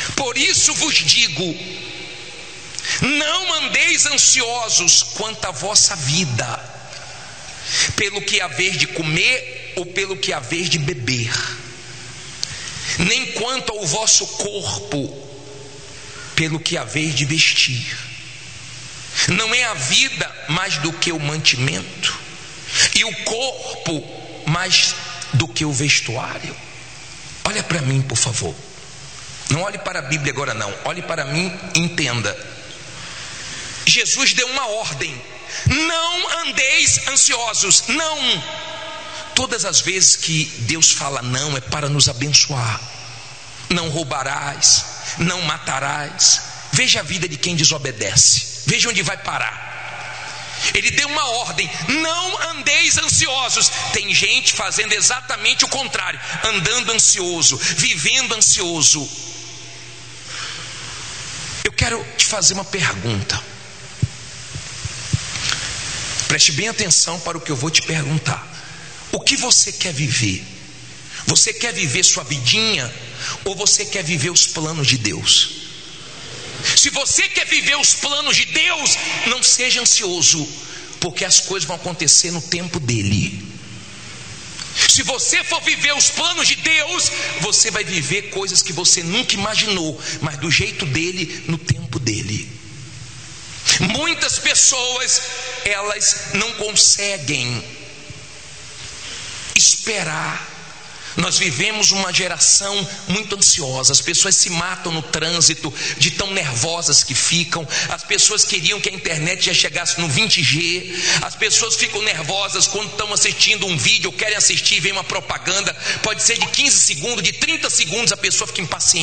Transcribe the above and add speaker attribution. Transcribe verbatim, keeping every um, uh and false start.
Speaker 1: Por isso vos digo: não andeis ansiosos quanto à vossa vida, pelo que haveis de comer ou pelo que haveis de beber, nem quanto ao vosso corpo, pelo que haveis de vestir. Não é a vida mais do que o mantimento, e o corpo mais do que o vestuário? Olha para mim, por favor. Não olhe para a Bíblia agora não, olhe para mim e entenda. Jesus deu uma ordem: não andeis ansiosos. Não. Todas as vezes que Deus fala não, é para nos abençoar. Não roubarás, não matarás. Veja a vida de quem desobedece, veja onde vai parar. Ele deu uma ordem: não andeis ansiosos. Tem gente fazendo exatamente o contrário, andando ansioso, vivendo ansioso. Eu quero te fazer uma pergunta. Preste bem atenção para o que eu vou te perguntar. O que você quer viver? Você quer viver sua vidinha, ou você quer viver os planos de Deus? Se você quer viver os planos de Deus, não seja ansioso, porque as coisas vão acontecer no tempo dele. Se você for viver os planos de Deus, você vai viver coisas que você nunca imaginou, mas do jeito dele, no tempo dele. Muitas pessoas, elas não conseguem esperar. Nós vivemos uma geração muito ansiosa. As pessoas se matam no trânsito de tão nervosas que ficam. As pessoas queriam que a internet já chegasse no vinte G. As pessoas ficam nervosas quando estão assistindo um vídeo ou querem assistir e vem uma propaganda. Pode ser de quinze segundos, de trinta segundos, a pessoa fica impaciente.